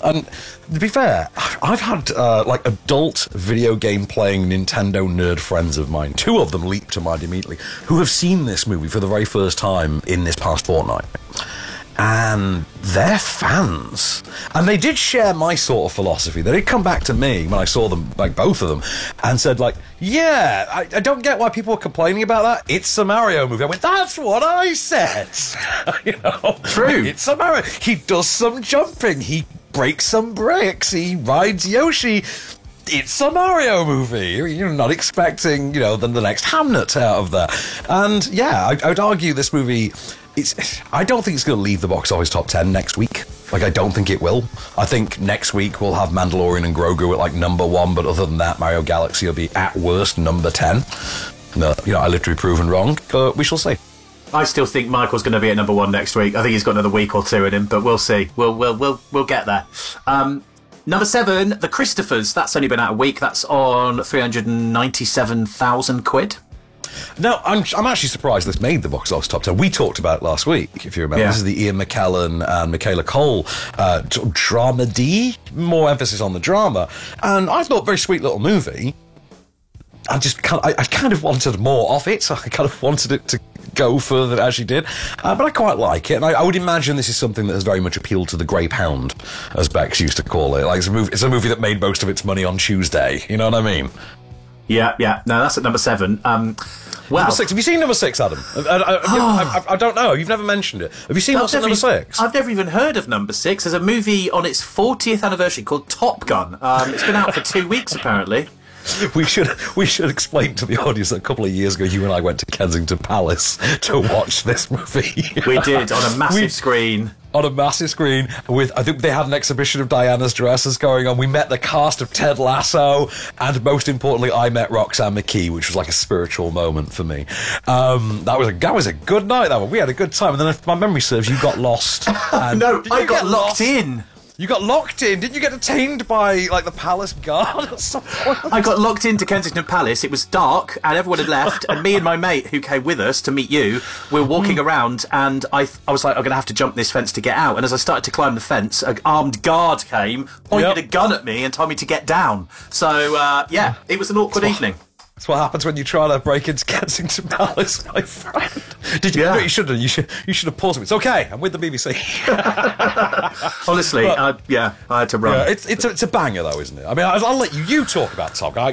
And to be fair, I've had like adult video game playing Nintendo nerd friends of mine. Two of them leap to mind immediately, who have seen this movie for the very first time in this past fortnight. And they're fans. And they did share my sort of philosophy. They did come back to me when I saw them, like both of them, and said, like, yeah, I don't get why people are complaining about that. It's a Mario movie. I went, that's what I said. You know? True. It's a Mario. He does some jumping. He breaks some bricks. He rides Yoshi. It's a Mario movie. You're not expecting, you know, the next Hamnet out of that. And yeah, I would argue this movie... I don't think it's going to leave the box office top 10 next week. Like, I don't think it will. I think next week we'll have Mandalorian and Grogu at, like, number 1, but other than that, Mario Galaxy will be, at worst, number 10. No, you know, I literally proven wrong, but we shall see. I still think Michael's going to be at number 1 next week. I think he's got another week or two in him, but we'll see. We'll get there. Number 7, The Christophers. That's only been out a week. That's on 397,000 quid. No, I'm actually surprised this made the box office top 10. We talked about it last week, if you remember. Yeah. This is the Ian McKellen and Michaela Cole dramedy, more emphasis on the drama. And I thought, very sweet little movie. I kind of wanted more of it. I kind of wanted it to go further than it actually did. But I quite like it. And I would imagine this is something that has very much appealed to the grey pound, as Bex used to call it. Like, it's a movie that made most of its money on Tuesday. You know what I mean? Yeah. No, that's at number 7. Well, number 6. Have you seen number 6, Adam? I don't know. You've never mentioned it. Have you seen what's at number 6? I've never even heard of number 6. There's a movie on its 40th anniversary called Top Gun. It's been out for 2 weeks, apparently. We should explain to the audience that a couple of years ago you and I went to Kensington Palace to watch this movie. We did, on a massive screen. On a massive screen with, I think they had an exhibition of Diana's dresses going on. We met the cast of Ted Lasso, and most importantly, I met Roxanne McKee, which was like a spiritual moment for me. That was a good night. That one. We had a good time, and then if my memory serves, you got lost. No, I got locked in. You got locked in? Didn't you get detained by, like, the palace guard at some point? I got locked into Kensington Palace. It was dark, and everyone had left, and me and my mate, who came with us to meet you, we were walking around, and I was like, I'm going to have to jump this fence to get out. And as I started to climb the fence, an armed guard came, pointed a gun at me, and told me to get down. So, yeah, it was an awkward evening. That's what happens when you try to break into Kensington Palace, my friend. Did you? Yeah. No, you shouldn't. You should have paused it. It's okay. I'm with the BBC. Honestly, I had to run. Yeah, it's a banger though, isn't it? I mean, I'll let you talk about Top Gun.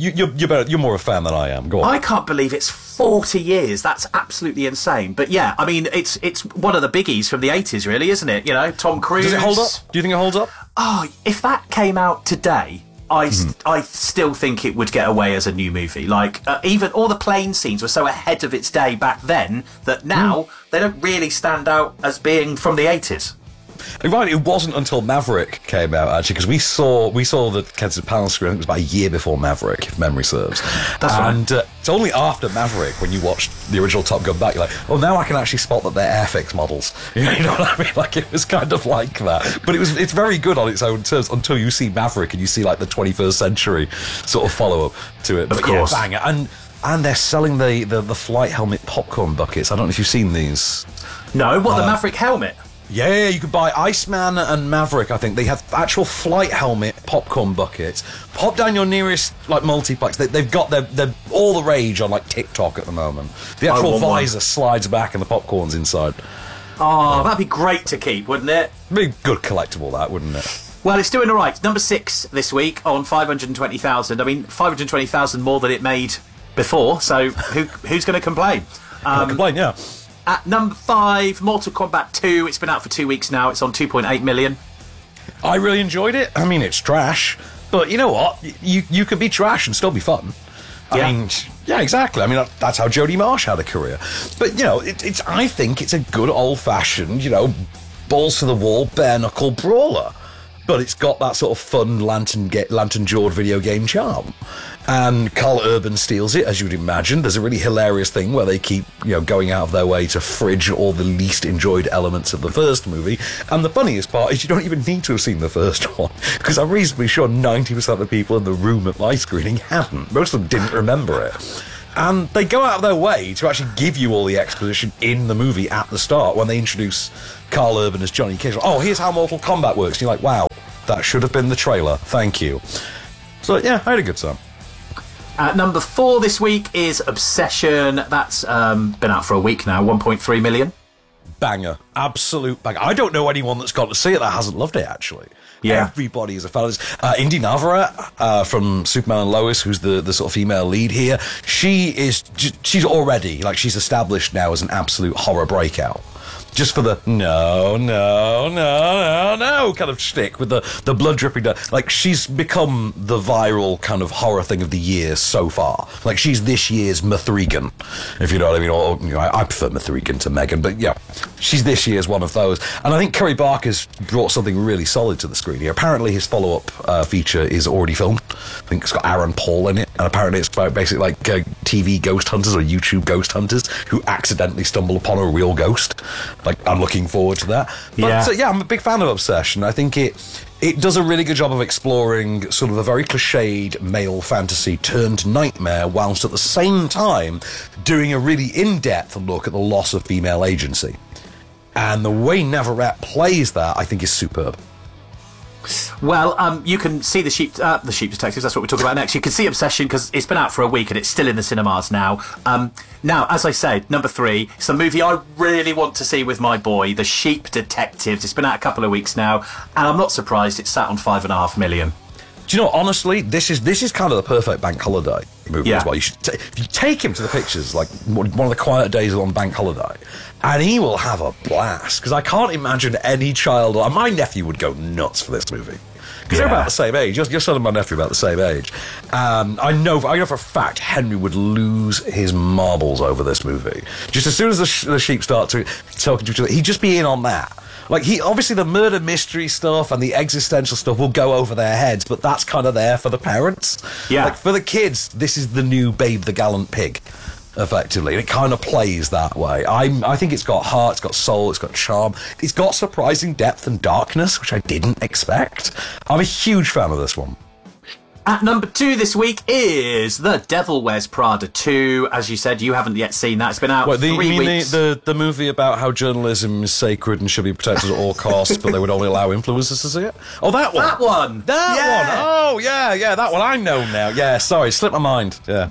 You're more a fan than I am. Go on. I can't believe it's 40 years. That's absolutely insane. But yeah, I mean, it's one of the biggies from the 80s, really, isn't it? You know, Tom Cruise. Does it hold up? Do you think it holds up? Oh, if that came out today, I still think it would get away as a new movie. Like, even all the plane scenes were so ahead of its day back then that now they don't really stand out as being from the 80s. Right, it wasn't until Maverick came out, actually, because we saw the Kensington Palace screen. I think it was about a year before Maverick, if memory serves. That's right. And it's only after Maverick, when you watched the original Top Gun back, you're like, oh, now I can actually spot that they're Airfix models. You know what I mean? Like, it was kind of like that. But it's very good on its own terms until you see Maverick and you see, like, the 21st century sort of follow-up to it. Of course. Yeah, banger. And they're selling the flight helmet popcorn buckets. I don't know if you've seen these. No, what, the Maverick helmet? Yeah, you could buy Iceman and Maverick, I think. They have actual flight helmet popcorn buckets. Pop down your nearest, like, multiplex. They've got they're all the rage on, like, TikTok at the moment. The actual visor slides back and the popcorn's inside. Oh, that'd be great to keep, wouldn't it? Be a good collectible, that, wouldn't it? Well, it's doing all right. Number 6 this week on 520,000. I mean, 520,000 more than it made before, so who's going to complain? Can't complain, yeah. At number 5, Mortal Kombat 2. It's been out for 2 weeks now. It's on 2.8 million. I really enjoyed it. I mean, it's trash, but you know what? You could be trash and still be fun. I mean, yeah, exactly. I mean, that's how Jodie Marsh had a career. But, you know, I think it's a good old-fashioned, you know, balls-to-the-wall, bare-knuckle brawler. But it's got that sort of fun lantern-jawed video game charm. And Carl Urban steals it, as you'd imagine. There's a really hilarious thing where they keep, you know, going out of their way to fridge all the least enjoyed elements of the first movie. And the funniest part is you don't even need to have seen the first one, because I'm reasonably sure 90% of the people in the room at my screening hadn't. Most of them didn't remember it. And they go out of their way to actually give you all the exposition in the movie at the start when they introduce Carl Urban as Johnny Cage. Oh, here's how Mortal Kombat works. And you're like, wow, That should have been the trailer. Thank you. So, yeah, I had a good time. Number 4 this week is Obsession. That's been out for a week now, 1.3 million. Banger. Absolute banger. I don't know anyone that's gone to see it that hasn't loved it, actually. Yeah. Everybody is a fan of this. Indy Navarrete from Superman and Lois, who's the sort of female lead here, she's already, like, she's established now as an absolute horror breakout. Just for the no kind of shtick with the blood dripping down. Like, she's become the viral kind of horror thing of the year so far. Like, she's this year's Mithrigan, if you know what I mean. Or, you know, I prefer Mithrigan to Megan, but yeah, she's this year's one of those. And I think Kerry Barker's brought something really solid to the screen here. Apparently his follow-up feature is already filmed. I think it's got Aaron Paul in it, and apparently it's about basically like TV ghost hunters or YouTube ghost hunters who accidentally stumble upon a real ghost. Like, I'm looking forward to that. But yeah, I'm a big fan of Obsession. I think it does a really good job of exploring sort of a very cliched male fantasy turned nightmare, whilst at the same time doing a really in-depth look at the loss of female agency. And the way Navarrete plays that, I think, is superb. Well, you can see the Sheep Detectives. That's what we're talking about next. You can see Obsession because it's been out for a week and it's still in the cinemas now. Now, as I said, number 3, it's a movie I really want to see with my boy, The Sheep Detectives. It's been out a couple of weeks now, and I'm not surprised it's sat on 5.5 million. Do you know, honestly, this is kind of the perfect bank holiday movie as well. You should if you take him to the pictures, like one of the quiet days on bank holiday, and he will have a blast. Because I can't imagine any child, my nephew would go nuts for this movie. Because they're about the same age. Your son and my nephew are about the same age. I know for a fact Henry would lose his marbles over this movie. Just as soon as the sheep start talking to each other, he'd just be in on that. Like, obviously the murder mystery stuff and the existential stuff will go over their heads, but that's kind of there for the parents. Yeah. Like, for the kids, this is the new Babe the Gallant Pig, effectively. And it kind of plays that way. I think it's got heart, it's got soul, it's got charm. It's got surprising depth and darkness, which I didn't expect. I'm a huge fan of this one. At number 2 this week is The Devil Wears Prada 2. As you said, you haven't yet seen that. It's been out 3 weeks. The movie about how journalism is sacred and should be protected at all costs, but they would only allow influencers to see it? Oh, that one. That one. That one. Oh, yeah, that one. I know now. Yeah, sorry, slipped my mind. Yeah.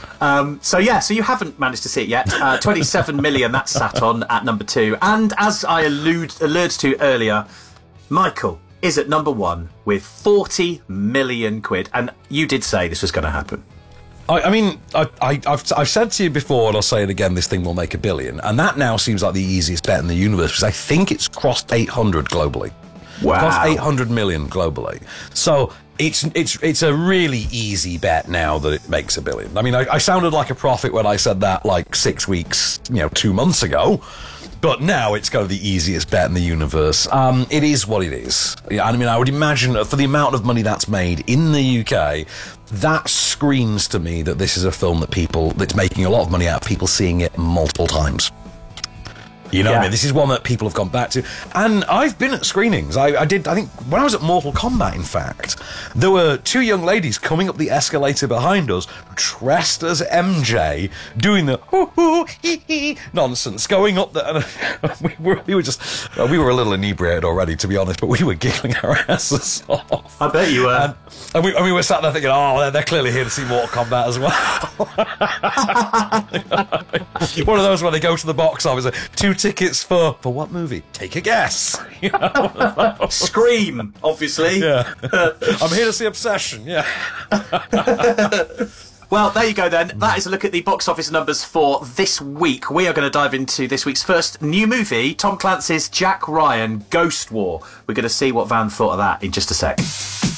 So you haven't managed to see it yet. 27 million, that's sat on at number 2. And as I alluded to earlier, Michael is at number 1 with 40 million quid. And you did say this was going to happen. I mean, I've said to you before, and I'll say it again, this thing will make $1 billion. And that now seems like the easiest bet in the universe, because I think it's crossed 800 globally. Wow. Cost 800 million globally. So it's a really easy bet now that it makes $1 billion. I mean, I sounded like a prophet when I said that like 6 weeks, 2 months ago. But now it's kind of the easiest bet in the universe. It is what it is. I mean, I would imagine for the amount of money that's made in the UK, that screams to me that this is a film that's making a lot of money out of people seeing it multiple times. You know what I mean? This is one that people have gone back to. And I've been at screenings. I think, when I was at Mortal Kombat, in fact, there were 2 young ladies coming up the escalator behind us, dressed as MJ, doing the hoo-hoo, hee-hee nonsense, going up there. And we were a little inebriated already, to be honest, but we were giggling our asses off. I bet you were. And we were sat there thinking, they're clearly here to see Mortal Kombat as well. One of those where they go to the box office, 2 tickets for what movie? Take a guess. Scream, obviously. Yeah. I'm here to see Obsession, yeah. Well, there you go then. That is a look at the box office numbers for this week. We are going to dive into this week's first new movie, Tom Clancy's Jack Ryan Ghost War. We're going to see what Van thought of that in just a sec.